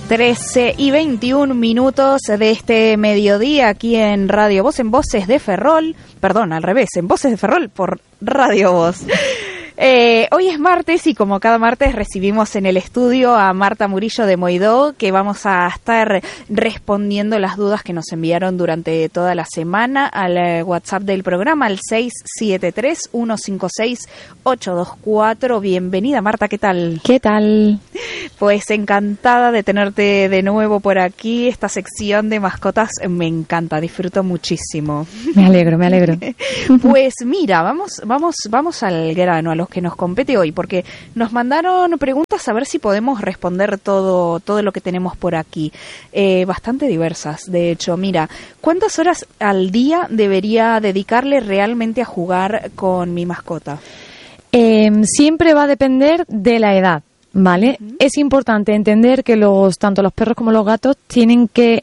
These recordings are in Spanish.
13:21 de este mediodía aquí en Radio Voz, en Voces de Ferrol, perdón, al revés, en Voces de Ferrol por Radio Voz. Hoy es martes y como cada martes recibimos en el estudio a Marta Murillo de Moidó, que vamos a estar respondiendo las dudas que nos enviaron durante toda la semana al WhatsApp del programa, al 673-156-824. Bienvenida, Marta, ¿qué tal? ¿Qué tal? Pues encantada de tenerte de nuevo por aquí. Esta sección de mascotas me encanta, disfruto muchísimo. Me alegro. Pues mira, vamos al grano, a los que nos compete hoy, porque nos mandaron preguntas a ver si podemos responder todo lo que tenemos por aquí. Bastante diversas, de hecho. Mira, ¿cuántas horas al día debería dedicarle realmente a jugar con mi mascota? Siempre va a depender de la edad, ¿vale? Uh-huh. Es importante entender que tanto los perros como los gatos tienen que...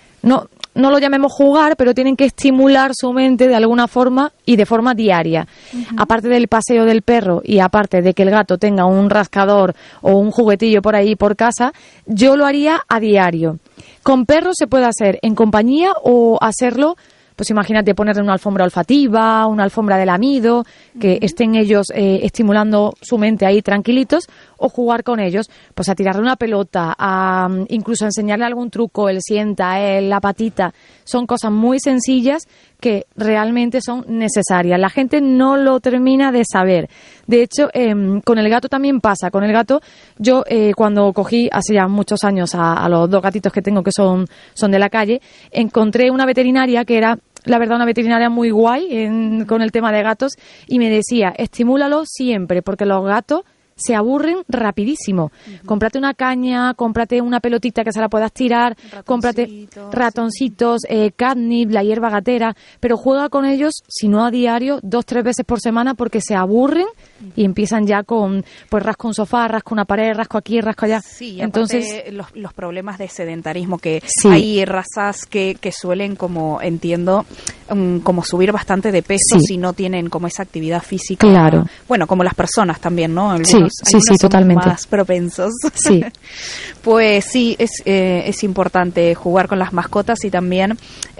No lo llamemos jugar, pero tienen que estimular su mente de alguna forma y de forma diaria. Uh-huh. Aparte del paseo del perro y aparte de que el gato tenga un rascador o un juguetillo por ahí por casa, yo lo haría a diario. Con perros se puede hacer en compañía o hacerlo, pues imagínate ponerle una alfombra olfativa, una alfombra de lamido, que estén ellos estimulando su mente ahí tranquilitos, o jugar con ellos, pues a tirarle una pelota, a incluso a enseñarle algún truco, el sienta, la patita. Son cosas muy sencillas que realmente son necesarias. La gente no lo termina de saber. De hecho, con el gato también pasa. Con el gato, yo cuando cogí hace ya muchos años a los dos gatitos que tengo que son de la calle, encontré una veterinaria que era, la verdad, una veterinaria muy guay con el tema de gatos, y me decía, estimúlalo siempre, porque los gatos se aburren rapidísimo. Uh-huh. Cómprate una caña, cómprate una pelotita que se la puedas tirar, cómprate ratoncitos, catnip, la hierba gatera, pero juega con ellos, si no a diario, 2-3 veces por semana, porque se aburren y empiezan ya con, pues rasco un sofá, rasco una pared, rasco aquí, rasco allá. Sí, entonces los problemas de sedentarismo, que sí. Hay razas que suelen, como entiendo, como subir bastante de peso, sí, si no tienen como esa actividad física. Claro. Bueno, como las personas también, ¿no? Algunos totalmente. Más propensos. Sí. Pues sí, es importante jugar con las mascotas y también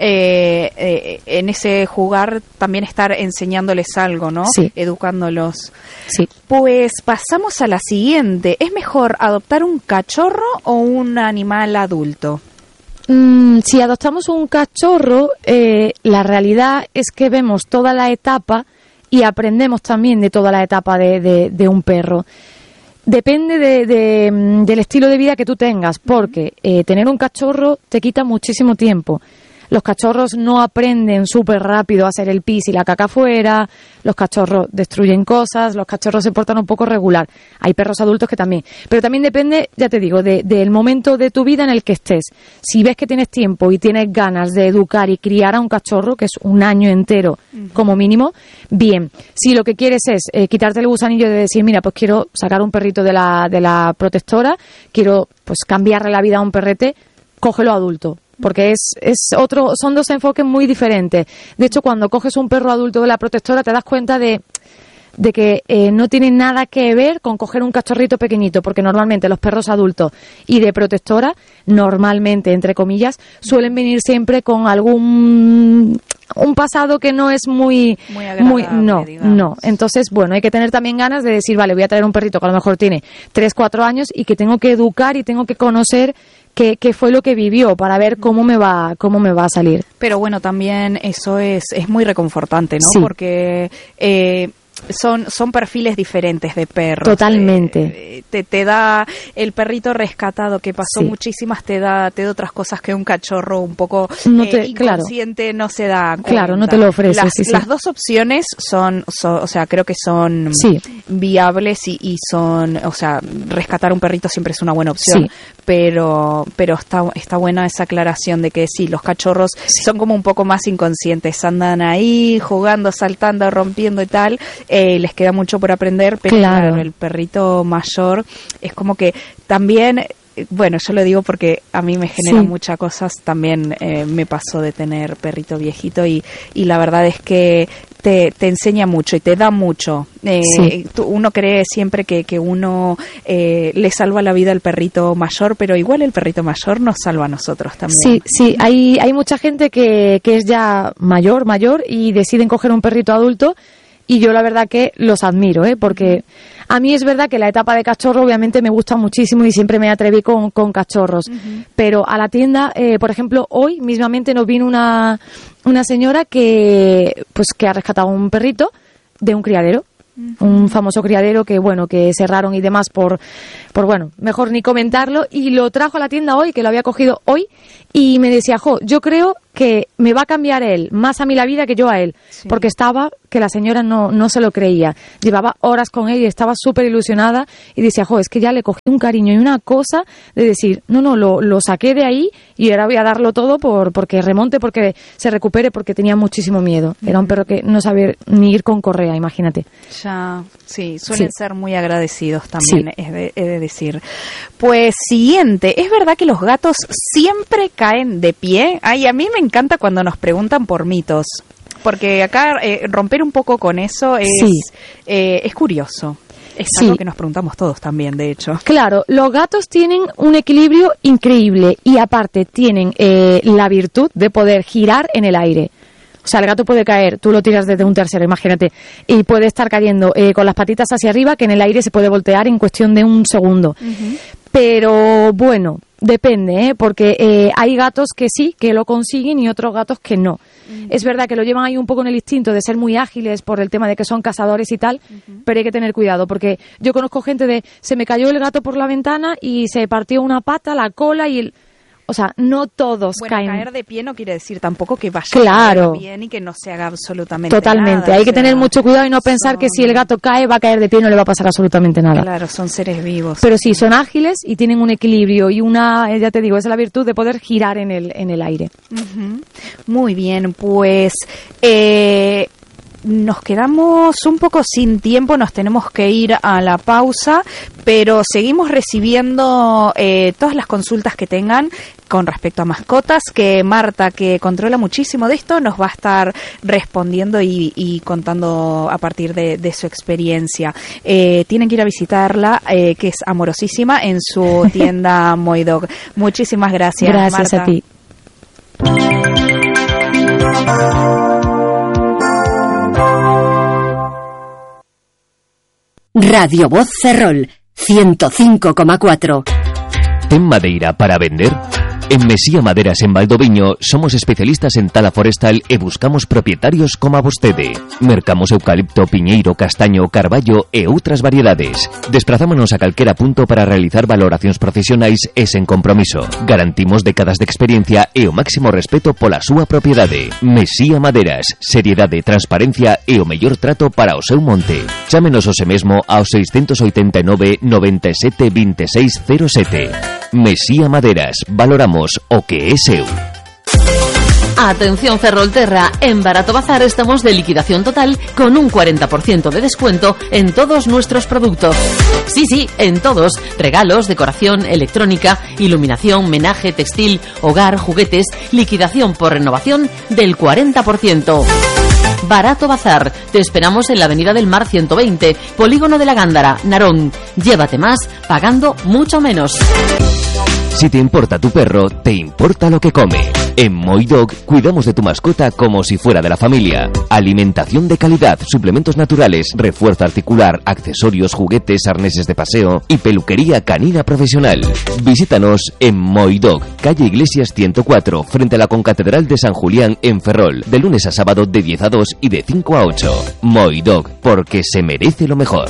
en ese jugar también estar enseñándoles algo, ¿no? Sí. Educándolos. Sí. Pues pasamos a la siguiente. ¿Es mejor adoptar un cachorro o un animal adulto? Si adoptamos un cachorro, la realidad es que vemos toda la etapa y aprendemos también de toda la etapa de un perro. Depende del estilo de vida que tú tengas, porque tener un cachorro te quita muchísimo tiempo. Los cachorros no aprenden súper rápido a hacer el pis y la caca afuera, los cachorros destruyen cosas, los cachorros se portan un poco regular. Hay perros adultos que también. Pero también depende, ya te digo, del momento de tu vida en el que estés. Si ves que tienes tiempo y tienes ganas de educar y criar a un cachorro, que es un año entero como mínimo, bien. Si lo que quieres es quitarte el gusanillo de decir, mira, pues quiero sacar un perrito de la protectora, quiero pues cambiarle la vida a un perrete, cógelo adulto. Porque son dos enfoques muy diferentes. De hecho, cuando coges un perro adulto de la protectora te das cuenta de que no tiene nada que ver con coger un cachorrito pequeñito, porque normalmente los perros adultos y de protectora, normalmente, entre comillas, suelen venir siempre con un pasado que no es muy agradable, no. Entonces, bueno, hay que tener también ganas de decir, vale, voy a traer un perrito que a lo mejor tiene 3-4 años y que tengo que educar y tengo que conocer qué fue lo que vivió para ver cómo me va a salir. Pero bueno, también eso es muy reconfortante, ¿no? Sí. Porque son perfiles diferentes de perros. Totalmente. Te da el perrito rescatado que pasó muchísimas, te da otras cosas que un cachorro un poco inconsciente no se da cuenta. Claro, no te lo ofrece. Las dos opciones son, o sea, creo que son viables y son, o sea, rescatar un perrito siempre es una buena opción. Sí. Pero está buena esa aclaración de que sí, los cachorros son como un poco más inconscientes, andan ahí jugando, saltando, rompiendo y tal. Les queda mucho por aprender, pero claro, el perrito mayor es como que también bueno, yo lo digo porque a mí me genera muchas cosas. También me pasó de tener perrito viejito y la verdad es que te enseña mucho y te da mucho. Uno cree siempre que uno le salva la vida al perrito mayor, pero igual el perrito mayor nos salva a nosotros también. Sí, hay mucha gente que es ya mayor y deciden coger un perrito adulto, y yo la verdad que los admiro, porque a mí es verdad que la etapa de cachorro obviamente me gusta muchísimo y siempre me atreví con cachorros, pero a la tienda, por ejemplo, hoy mismamente nos vino una señora que ha rescatado un perrito de un criadero, un famoso criadero que cerraron y demás por mejor ni comentarlo, y lo trajo a la tienda hoy, que lo había cogido hoy, y me decía, yo creo que me va a cambiar él más a mí la vida que yo a él, porque estaba que la señora no se lo creía, llevaba horas con él y estaba súper ilusionada, y decía, es que ya le cogí un cariño y una cosa de decir, lo saqué de ahí y ahora voy a darlo todo porque remonte, porque se recupere, porque tenía muchísimo miedo. Era un perro que no sabía ni ir con correa, imagínate. Ya, sí, suelen ser muy agradecidos también, he de decir. Pues siguiente, ¿es verdad que los gatos siempre caen de pie? Ay, a mí me encanta cuando nos preguntan por mitos, porque acá romper un poco con eso es curioso. Es algo que nos preguntamos todos también, de hecho. Claro, los gatos tienen un equilibrio increíble y aparte tienen la virtud de poder girar en el aire. O sea, el gato puede caer, tú lo tiras desde un tercero, imagínate, y puede estar cayendo con las patitas hacia arriba, que en el aire se puede voltear en cuestión de un segundo. Pero bueno, depende, porque hay gatos que sí, que lo consiguen, y otros gatos que no. Es verdad que lo llevan ahí un poco en el instinto de ser muy ágiles por el tema de que son cazadores y tal, pero hay que tener cuidado, porque yo conozco gente se me cayó el gato por la ventana y se partió una pata, la cola y o sea, no todos caen. Caer de pie no quiere decir tampoco que vaya a caer bien y que no se haga absolutamente nada. Hay que tener mucho cuidado y no pensar que si el gato cae va a caer de pie y no le va a pasar absolutamente nada. Claro, son seres vivos. Pero sí, son ágiles y tienen un equilibrio y ya te digo, es la virtud de poder girar en el aire. Muy bien, pues nos quedamos un poco sin tiempo, nos tenemos que ir a la pausa, pero seguimos recibiendo todas las consultas que tengan con respecto a mascotas, que Marta, que controla muchísimo de esto, nos va a estar respondiendo y contando a partir de su experiencia. Tienen que ir a visitarla, que es amorosísima, en su tienda Moidog. Muchísimas gracias, Marta. A ti. Radio Voz Ferrol 105,4. ¿Ten madeira para vender? En Mesía Maderas en Valdoviño somos especialistas en tala forestal e buscamos propietarios como a vostede. Mercamos eucalipto, piñeiro, castaño, carballo e outras variedades. Desprazámonos a calquera punto para realizar valoracións profesionais e sen compromiso. Garantimos décadas de experiencia e o máximo respeto pola súa propiedade. Mesía Maderas, seriedade, transparencia e o mellor trato para o seu monte. Chámenos hoxe mesmo ao 689 97 26 07. Mesía Maderas, valoramos o que é seu. Atención Ferrolterra, en Barato Bazar estamos de liquidación total con un 40% de descuento en todos nuestros productos. Sí, en todos. Regalos, decoración, electrónica, iluminación, menaje, textil, hogar, juguetes, liquidación por renovación del 40%. Barato Bazar, te esperamos en la Avenida del Mar 120, Polígono de la Gándara, Narón. Llévate más, pagando mucho menos. Si te importa tu perro, te importa lo que come. En Moidog cuidamos de tu mascota como si fuera de la familia. Alimentación de calidad, suplementos naturales, refuerzo articular, accesorios, juguetes, arneses de paseo y peluquería canina profesional. Visítanos en Moidog, calle Iglesias 104, frente a la Concatedral de San Julián en Ferrol, de lunes a sábado de 10 a 2 y de 5 a 8. Moidog, porque se merece lo mejor.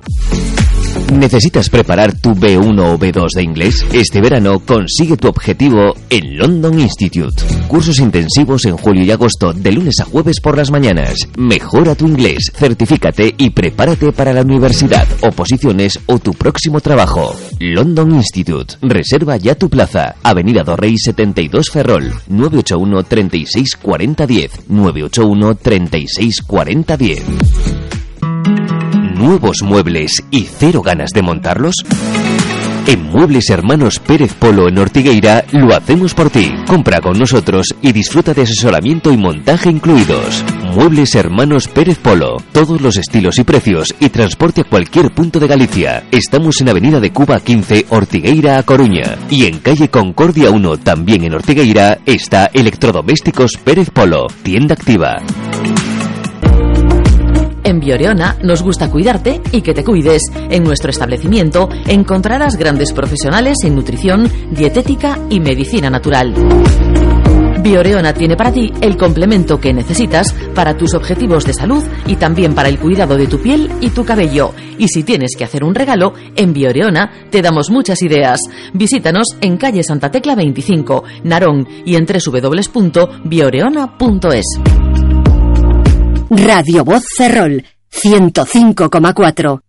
¿Necesitas preparar tu B1 o B2 de inglés? Este verano consigue tu objetivo en London Institute. Cursos intensivos en julio y agosto, de lunes a jueves por las mañanas. Mejora tu inglés, certifícate y prepárate para la universidad, oposiciones o tu próximo trabajo. London Institute. Reserva ya tu plaza. Avenida do Rey 72 Ferrol. 981 36 40 10. 981 36 40 10. ¿Nuevos muebles y cero ganas de montarlos? En Muebles Hermanos Pérez Polo en Ortigueira lo hacemos por ti. Compra con nosotros y disfruta de asesoramiento y montaje incluidos. Muebles Hermanos Pérez Polo. Todos los estilos y precios y transporte a cualquier punto de Galicia. Estamos en Avenida de Cuba 15, Ortigueira a Coruña. Y en calle Concordia 1, también en Ortigueira, está Electrodomésticos Pérez Polo. Tienda activa. En Bioreona nos gusta cuidarte y que te cuides. En nuestro establecimiento encontrarás grandes profesionales en nutrición, dietética y medicina natural. Bioreona tiene para ti el complemento que necesitas para tus objetivos de salud y también para el cuidado de tu piel y tu cabello. Y si tienes que hacer un regalo, en Bioreona te damos muchas ideas. Visítanos en calle Santa Tecla 25, Narón, y en www.bioreona.es. Radio Voz Ferrol, 105,4.